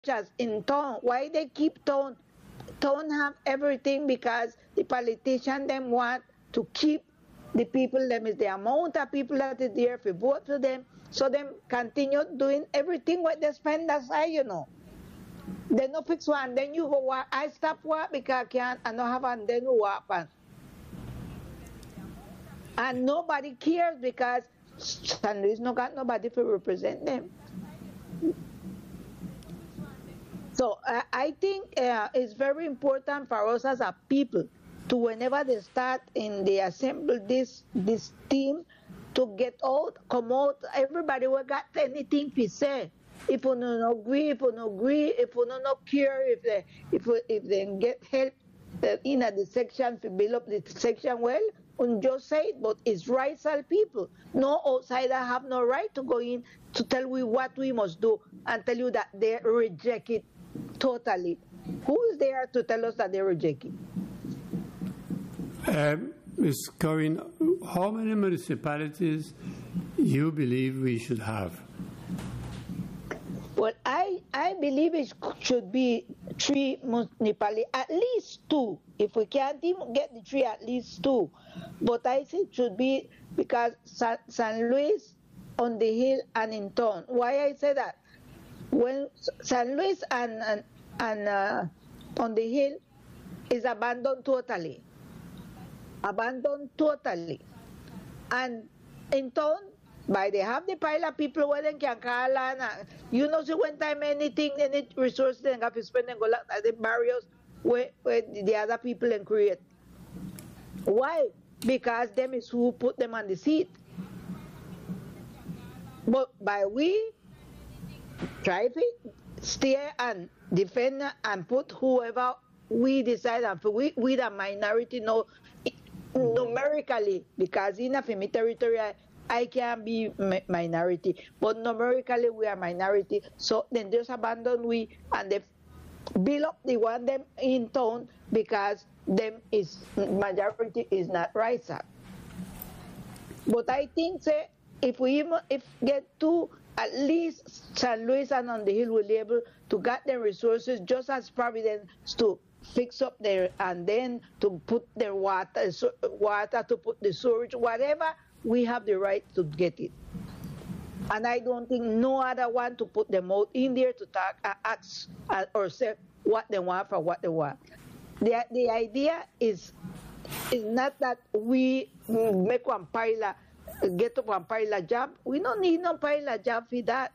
as in town. Why they keep town? Town have everything because the politicians them want to keep the people. Them is the amount of people that is there if you vote for them. So them continue doing everything what they spend aside, They no fix one, then you go work. I stop work because I don't have and then you work. And nobody cares because San Luis no got nobody to represent them. So I think it's very important for us as a people to, whenever they start in the assemble this team, to get out, come out, everybody will got anything to say. If you don't agree, if you don't care, if they get help in the section to build up the section well, and just say it, but it's rights of people. No outsider have no right to go in to tell we what we must do and tell you that they reject it totally. Who is there to tell us that they reject it? Ms. Corinne, how many municipalities you believe we should have? Well, I believe it should be 3 municipalities, at least 2. If we can't even get the 3, at least 2. But I think it should be because San Luis, on the hill, and in town. Why I say that? When San Luis and on the hill is abandoned totally. And in town, by they have the pile of people where they can call and so one time anything, any resource they have to spend and go like the barriers where the other people can create. Why? Because them is who put them on the seat. But by we try to stay and defend and put whoever we decide, and we the minority know numerically, because in a FEMI territory I can be minority, but numerically we are minority. So then just abandon we and they build up the one them in town because them is majority is not right, sir. But I think say if get to at least San Luis and on the hill will be able to get the resources just as Providence to fix up there and then to put their water to put the storage, whatever, we have the right to get it. And I don't think no other one to put them out in there to talk, ask or say what they want for what they want. The idea is not that we make one pilot, get up one pilot job. We don't need no pilot job for that.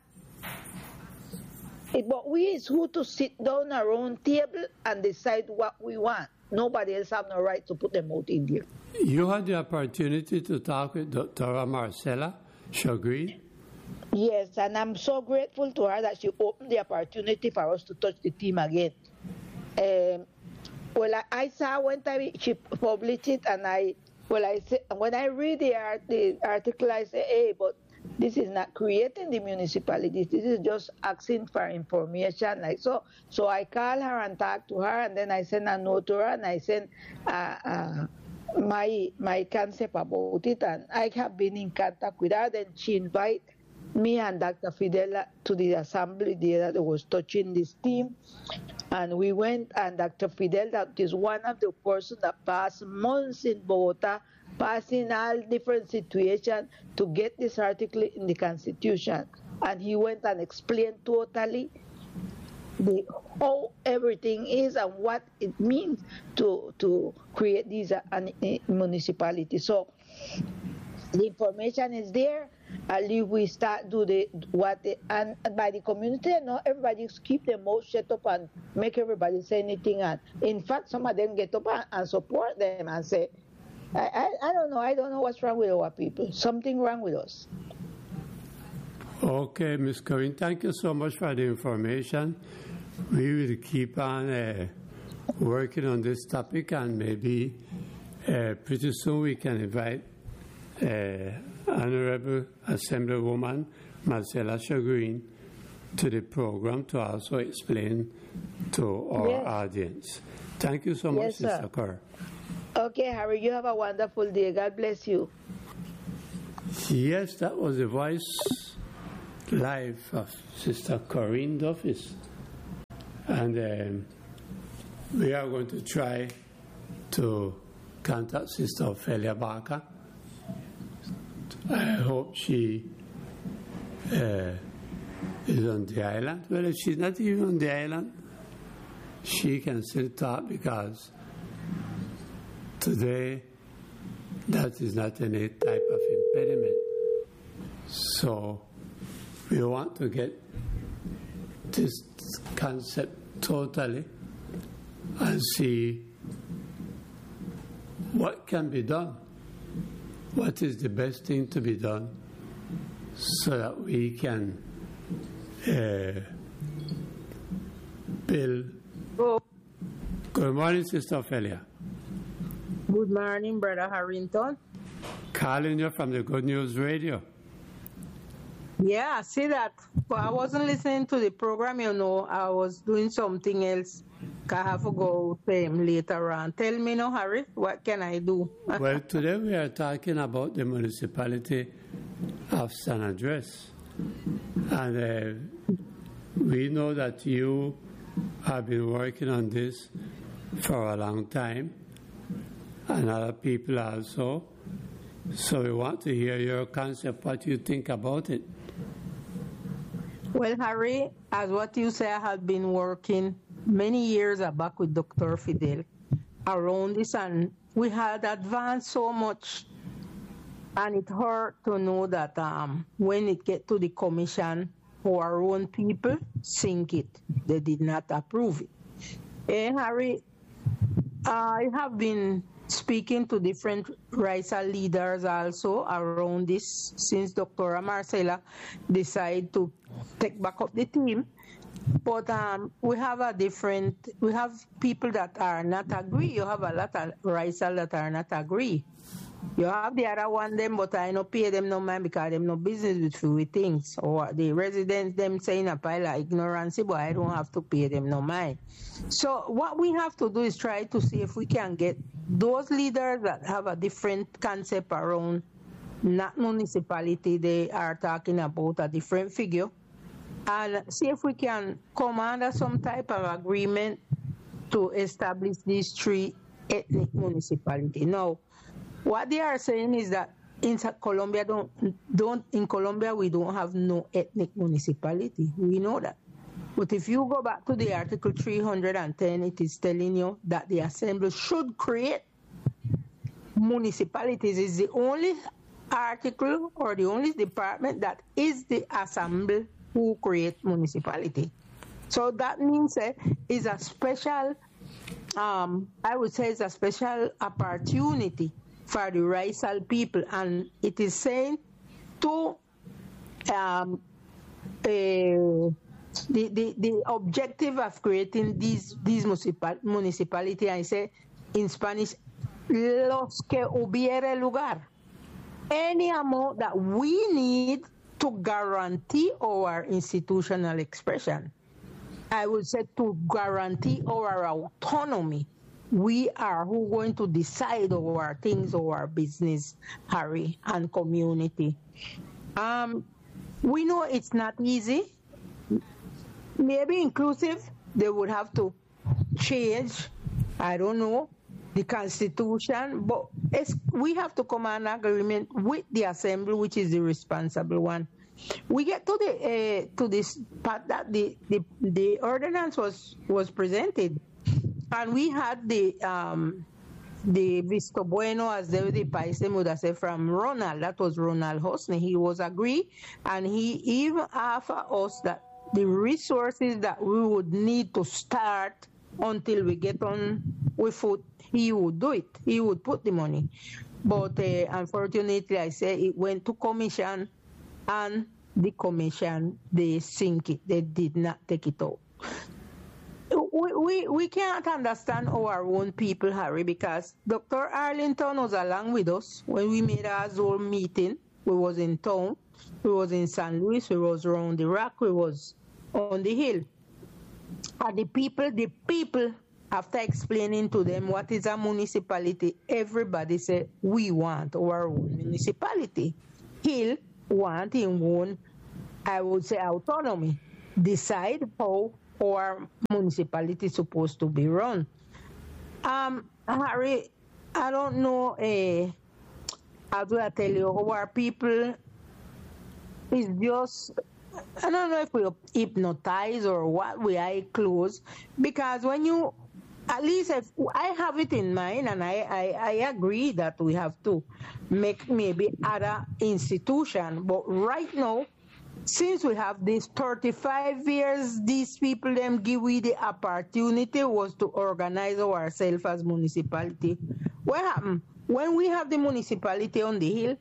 But we is who to sit down around table and decide what we want. Nobody else have no right to put them out in there. You had the opportunity to talk with Dr. Marcella Chagrin. Yes, and I'm so grateful to her that she opened the opportunity for us to touch the team again. I saw one time she published it, and when I read the article, I say, hey, but this is not creating the municipalities. This is just asking for information. So I call her and talk to her, and then I send a note to her, and I send my concept about it, and I have been in contact with her. Then she invite me and Dr. Fidel to the assembly there that was touching this team, and we went, and Dr. Fidel, that is one of the persons that passed months in Bogota, passing all different situations to get this article in the Constitution, and he went and explained totally how everything is and what it means to create these municipalities. So the information is there. And we start do and by the community, everybody keep their mouth shut up and make everybody say anything. And in fact, some of them get up and support them and say, I don't know what's wrong with our people. Something wrong with us. Okay, Ms. Corinne, thank you so much for the information. We will keep on working on this topic, and maybe pretty soon we can invite Honorable Assemblywoman Marcella Chagrin to the program to also explain to our audience. Thank you so much, Sister Kerr. Okay, Harry, you have a wonderful day. God bless you. Yes, that was the voice live of Sister Corinne Duffis. And we are going to try to contact Sister Ophelia Barker. I hope she is on the island. Well, if she's not even on the island, she can still talk, because today that is not any type of impediment. So we want to get this concept totally and see what can be done. What is the best thing to be done so that we can build. Oh. Good morning, Sister Ophelia. Good morning, Brother Harrington. Calling you from the Good News Radio. Yeah, I see that. But I wasn't listening to the program, I was doing something else. I have to go later on. Tell me now, Harry, what can I do? Well, today we are talking about the municipality of San Andres. And we know that you have been working on this for a long time, and other people also. So we want to hear your concept, what you think about it. Well, Harry, as what you say, I have been working many years back with Dr. Fidel around this, and we had advanced so much, and it hurt to know that when it get to the commission, our own people sink it. They did not approve it. And Harry, I have been speaking to different RISA leaders also around this since Dr. Marcela decided to take back up the team. But we have people that are not agree. You have a lot of RISA that are not agree. You have the other one them, but I no pay them no mind because them no business with few things. Or the residents them saying a pile of ignorance, but I don't have to pay them no mind. So what we have to do is try to see if we can get those leaders that have a different concept around not municipality. They are talking about a different figure, and see if we can come under some type of agreement to establish these 3 ethnic municipalities. Now, what they are saying is that in Colombia in Colombia we don't have no ethnic municipality. We know that. But if you go back to the Article 310, it is telling you that the Assembly should create municipalities. It's the only article or the only department that is the Assembly who create municipality. So that means it's a special, I would say it's a special opportunity for the Raizal people, and it is saying to the objective of creating these municipality, I say in Spanish, los que hubiere lugar, any amount that we need to guarantee our institutional expression. I would say to guarantee our autonomy. We are who going to decide our things, our business, Harry, and community. We know it's not easy. Maybe inclusive, they would have to change, I don't know, the Constitution, but we have to come an agreement with the Assembly, which is the responsible one. We get to this part that the ordinance was presented, and we had the Visto Bueno, as the Paise would have said, from Ronald. That was Ronald Hosney. He was agree, and he even offered us that the resources that we would need to start until we get on with foot, he would do it. He would put the money. But unfortunately, I say it went to commission, and the commission, they sink it. They did not take it out. We can't understand our own people, Harry, because Dr. Arlington was along with us when we made our Zoom meeting. We was in town. We was in San Luis. We was around the rock. We was on the hill. And the people, after explaining to them what is a municipality, everybody said, we want our own municipality. Hill want his own, I would say, autonomy. Decide how our municipality is supposed to be run. Harry, I don't know, how do I tell you, our people is just, I don't know if we hypnotize or what, we eye closed, because when you, at least if I have it in mind, and I agree that we have to make maybe other institution, but right now, since we have this 35 years, these people them give we the opportunity was to organize ourselves as municipality. What happened? When we have the municipality on the hill,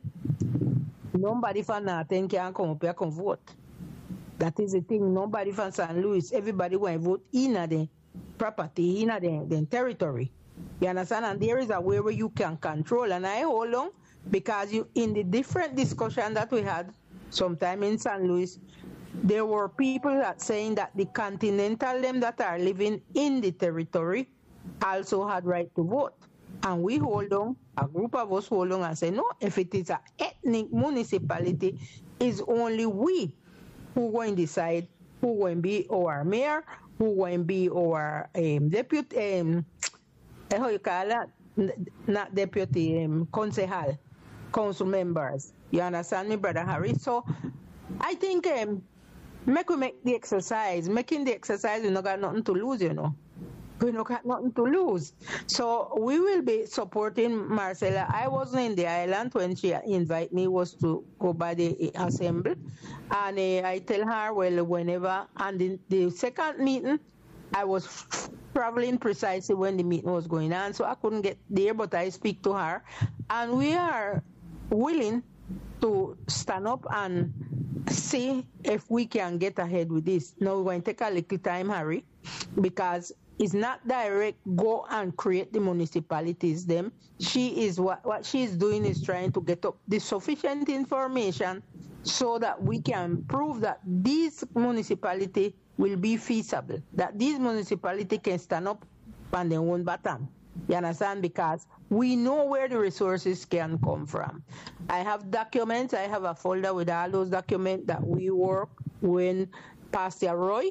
nobody from nothing can come up here and vote. That is the thing. Nobody from St. Louis, everybody want to vote in the property, in the territory. You understand? And there is a way where you can control. And I hold on because you, in the different discussion that we had sometime in St. Louis, there were people that saying that the continental them that are living in the territory also had right to vote. And we hold on, a group of us hold on and say, no, if it is an ethnic municipality, it's only we who going to decide who going to be our mayor, who going to be our deputy, how you call that? Not deputy, concejal, council members. You understand me, Brother Harry? So I think make the exercise. Making the exercise, we not got nothing to lose, you know. We don't have nothing to lose. So we will be supporting Marcella. I wasn't in the island when she invited me, was to go by the assembly. And I tell her, well, whenever, and in the second meeting, I was traveling precisely when the meeting was going on, so I couldn't get there, but I speak to her. And we are willing to stand up and see if we can get ahead with this. Now, we're going to take a little time, Harry, because it's not direct go and create the municipalities them. She is what she is doing is trying to get up the sufficient information so that we can prove that this municipality will be feasible, that this municipality can stand up on their own bottom. You understand? Because we know where the resources can come from. I have documents. I have a folder with all those documents that we work when Pastor Roy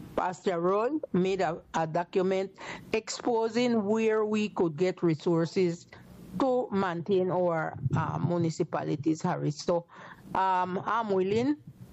made a document exposing where we could get resources to maintain our municipalities, Harry. So I'm willing,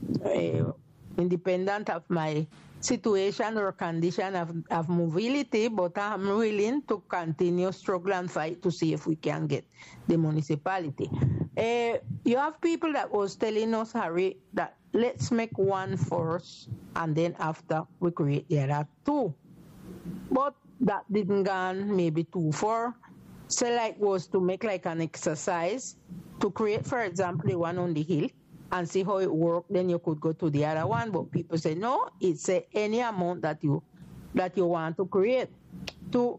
independent of my situation or condition of mobility, but I'm willing to continue struggle and fight to see if we can get the municipality. You have people that was telling us, Harry, that let's make one first, and then after we create the other two. But that didn't go maybe too far. So like was to make like an exercise to create, for example, the one on the hill and see how it worked. Then you could go to the other one. But people say no, it's any amount that you want to create to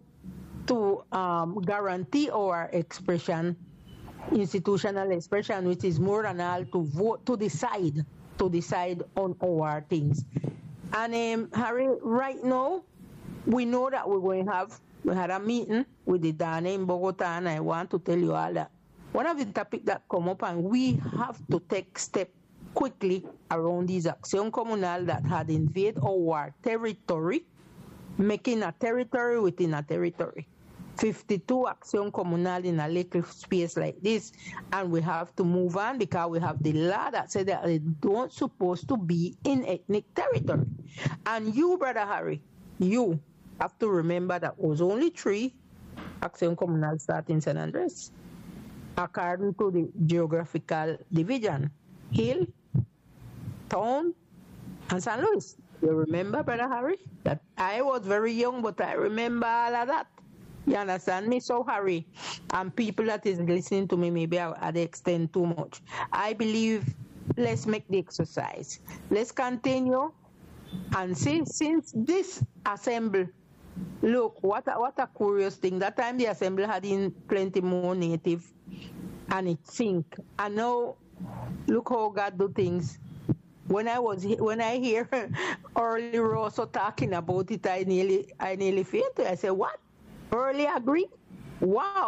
guarantee our expression, institutional expression, which is more than all to vote, to decide on our things. And Harry, right now, we know that we had a meeting with the Dana in Bogota, and I want to tell you all that one of the topics that come up, and we have to take steps quickly around these Acción Comunal that had invaded our territory, making a territory within a territory. 52 Acción Comunal in a little space like this, and we have to move on because we have the law that said that they don't supposed to be in ethnic territory. And you, Brother Harry, you have to remember that was only 3 Acción Comunal start in San Andres, according to the geographical division: Hill, Town, and San Luis. You remember, Brother Harry? That I was very young, but I remember all of that. You understand me? So, Harry, and people that is listening to me, maybe I extend too much. I believe let's make the exercise. Let's continue and see, since this assembly, look, what a curious thing. That time the assembly had in plenty more native, and it sink. And now, look how God do things. When I hear Early Rosso talking about it, I nearly fainted. I said, what? Early agree? Wow,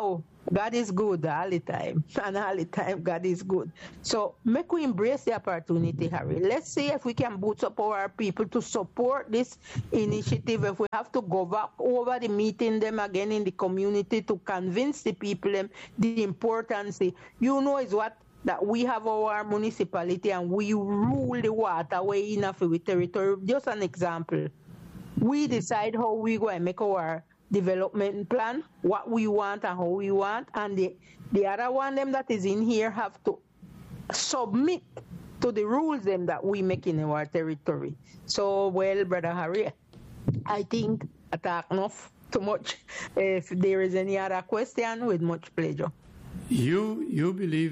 God is good all the time, and all the time God is good. So make we embrace the opportunity, Harry. Let's see if we can boost up our people to support this initiative. If we have to go back over the meeting them again in the community to convince the people them the importance, you know, is what that we have our municipality and we rule the waterway in a territory. Just an example. We decide how we go and make our development plan, what we want and how we want, and the other one them that is in here have to submit to the rules them that we make in our territory. So, well, Brother Harry, I think I talk enough too much. If there is any other question, with much pleasure. You believe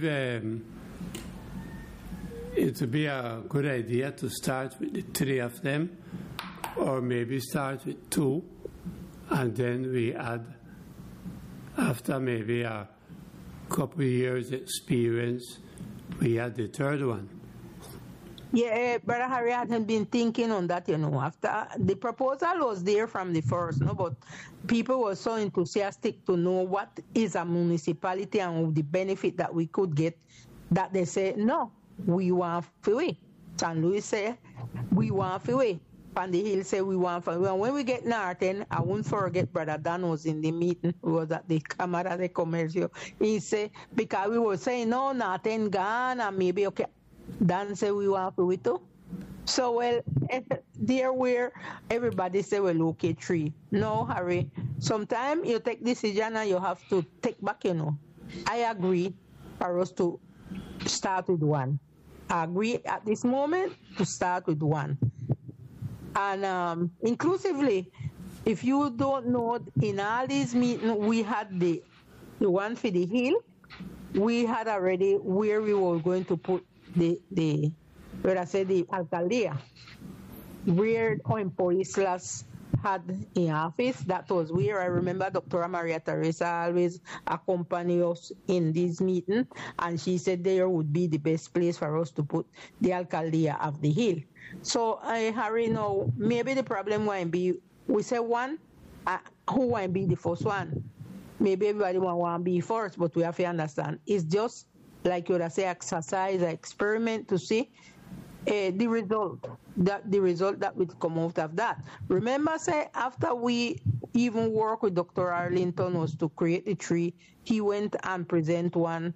it would be a good idea to start with the three of them, or maybe start with two, and then we add, after maybe a couple of years experience, we add the third one. Yeah, Brother Harry hadn't been thinking on that, you know. After the proposal was there from the first, no, but people were so enthusiastic to know what is a municipality and the benefit that we could get, that they say, no, we want free. San Luis say, we want free. Pandy Hill say we want for. Well, when we get Norton, I won't forget Brother Dan was in the meeting, was at the Cámara de Comercio. He said, because we were saying, no, Norton gone, and maybe, okay, Dan said we want for it too. So, well, there where everybody say, well, okay, three. No, Harry, sometimes you take decision and you have to take back, you know. I agree for us to start with one. I agree at this moment to start with one. And inclusively, if you don't know, in all these meetings, we had the one for the hill. We had already where we were going to put the alcaldía, where Oimpo Islas had in office. That was where I remember Dr. Maria Teresa always accompanied us in this meeting, and she said there would be the best place for us to put the alcaldía of the hill. So, Harry, no, maybe the problem won't be, we say one, who won't be the first one? Maybe everybody want to be first, but we have to understand. It's just like you would say, exercise, experiment to see the result that would come out of that. Remember, say, after we even work with Dr. Arlington was to create the tree, he went and present one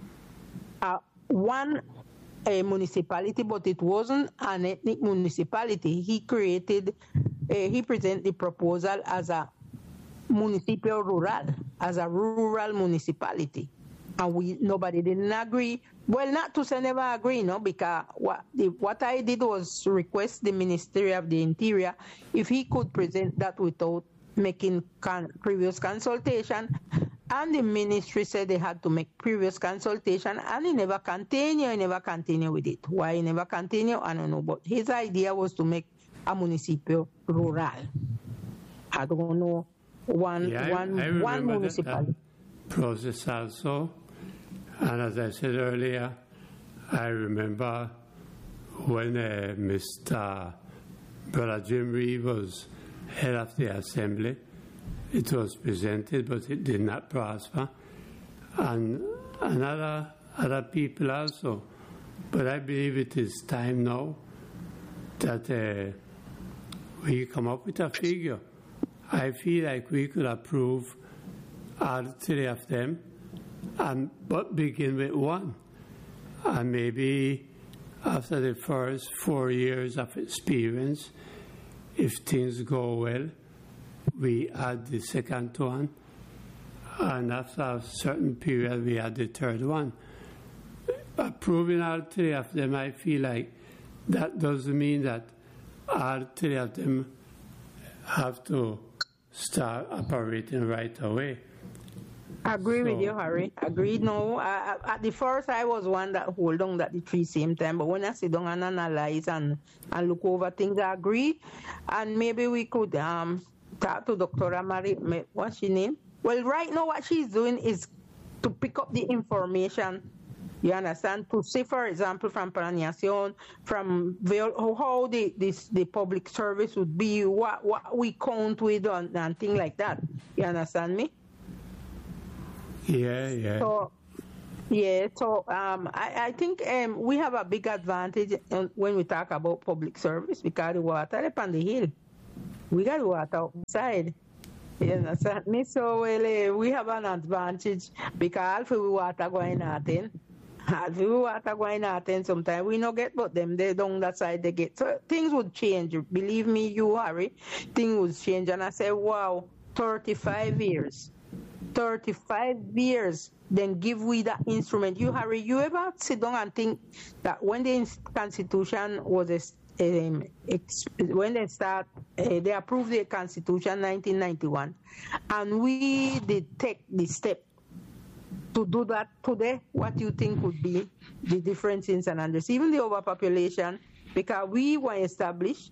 a municipality, but it wasn't an ethnic municipality. He presented the proposal as a municipio rural, as a rural municipality. And nobody didn't agree. Well, not to say never agree, no, because what I did was request the Ministry of the Interior if he could present that without making previous consultation. And the ministry said they had to make previous consultation, and he never continue with it. Why he never continue, I don't know. But his idea was to make a municipio rural. I don't know, one municipality. That process also, and as I said earlier, I remember when Mr. Brother Jim Reeve was head of the assembly. It was presented, but it did not prosper, and other people also. But I believe it is time now that we come up with a figure. I feel like we could approve all three of them, but begin with one, and maybe after the first 4 years of experience, if things go well, we add the second one, and after a certain period, we add the third one. Approving all three of them, I feel like that doesn't mean that all three of them have to start operating right away. I agree with you, Harry. Agreed. No, at the first, I was one that hold on that the three same time. But when I sit down and analyze and look over things, I agree. And maybe we could talk to Dr. Mary, what's her name? Well, right now what she's doing is to pick up the information, you understand, to see, for example, from Planeación, from how the public service would be, what we count with and things like that. You understand me? Yeah. So, I think we have a big advantage when we talk about public service because the water up on the hill. We got water outside. You understand me? So we have an advantage because we water going out in. If we water going out in, sometimes we don't get, but them they down that side they get. So things would change. Believe me, you Harry, things would change. And I say, wow, 35 years. 35 years, then give we that instrument. You, Harry, you ever sit down and think that when the Constitution was when they they approved the Constitution 1991, and we did take the step to do that today, what you think would be the difference in San Andres, even the overpopulation, because we were established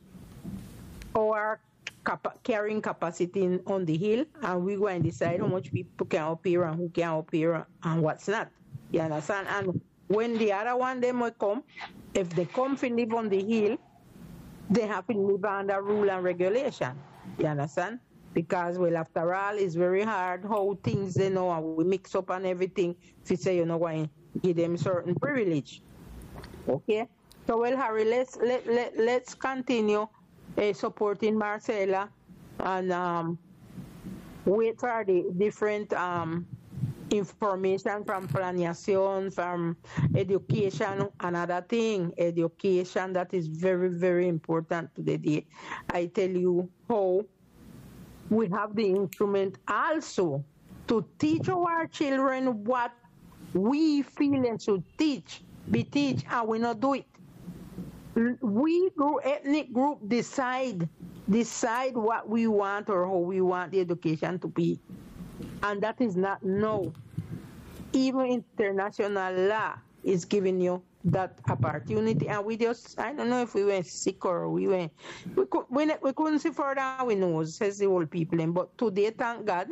our carrying capacity on the hill, and we go and decide how much people can up here and who can up here and what's not. You understand? And when the other one them will come, if they come to live on the hill, they have to live under rule and regulation. You understand? Because, well, after all, it's very hard how things, and we mix up and everything. If you say, why give them certain privilege. Okay? So, well, Harry, let's continue supporting Marcela and wait for the different information from Planeación, from education. Another thing, education, that is very, very important today. I tell you how we have the instrument also to teach our children what we feel and should be teach, and we not do it. We ethnic group decide what we want or how we want the education to be, and that is not no. Even international law is giving you that opportunity, and we just, I don't know if we went sick or we couldn't see further we know, says the old people, but today, thank God,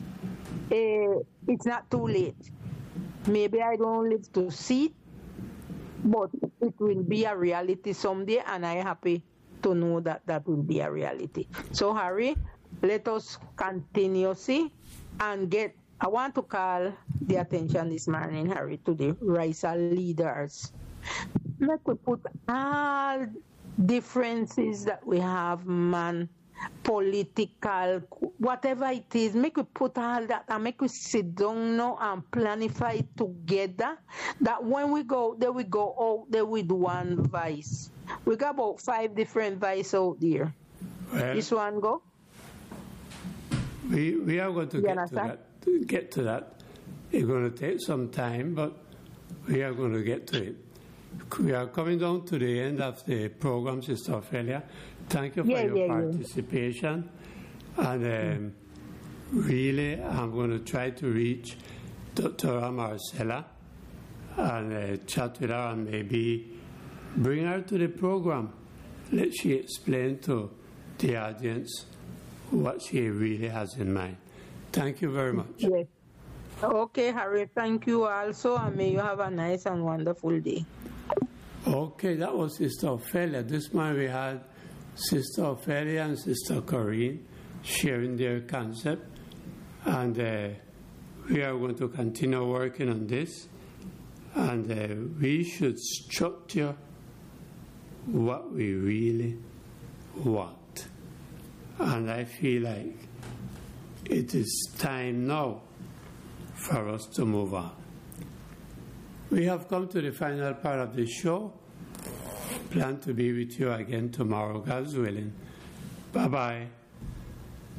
it's not too late. Maybe I don't live to see it, but it will be a reality someday, and I'm happy to know that that will be a reality. So, Harry, let us continue, and I want to call the attention this morning, Harry, to the RISA leaders. Let we put all differences that we have, political, whatever it is, make we put all that and make we sit down now and planify together that when we go, there we go out there with one vice. We got about 5 different vice out there. Well, this one go? We are going to get to that. It's going to take some time, but we are going to get to it. We are coming down to the end of the program, Sister Ophelia. Thank you for your participation. And really, I'm going to try to reach Dr. Marcela and chat with her and maybe bring her to the program. Let she explain to the audience what she really has in mind. Thank you very much. Yes. Okay, Harry, thank you also, and may you have a nice and wonderful day. Okay, that was Sister Ophelia. This morning we had Sister Ophelia and Sister Corinne sharing their concept, and we are going to continue working on this, and we should structure what we really want. And I feel like it is time now for us to move on. We have come to the final part of the show. Plan to be with you again tomorrow, God's willing. Bye-bye.